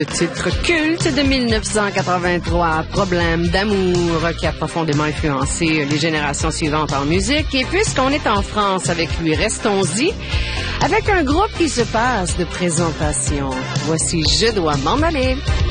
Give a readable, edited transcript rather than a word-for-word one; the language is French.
Le titre culte de 1983, Problème d'amour, qui a profondément influencé les générations suivantes en musique. Et puisqu'on est en France avec lui, restons-y avec un groupe qui se passe de présentation. Voici Je dois m'en aller.